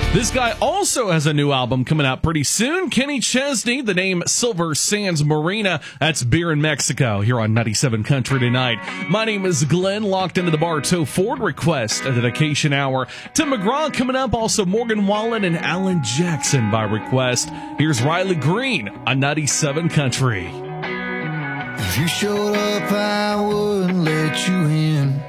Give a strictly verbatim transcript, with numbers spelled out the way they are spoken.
This guy also has a new album coming out pretty soon. Kenny Chesney, the name Silver Sands Marina. That's beer in Mexico here on ninety-seven Country tonight. My name is Glenn, locked into the Bartow Ford request, a dedication hour. Tim McGraw coming up, also Morgan Wallen and Alan Jackson by request. Here's Riley Green on ninety-seven Country. If you showed up, I wouldn't let you in.